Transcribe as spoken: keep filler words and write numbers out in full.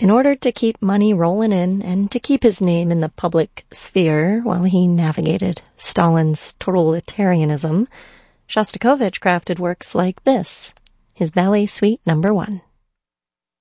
In order to keep money rolling in and to keep his name in the public sphere while he navigated Stalin's totalitarianism, Shostakovich crafted works like this, his Ballet Suite Number One.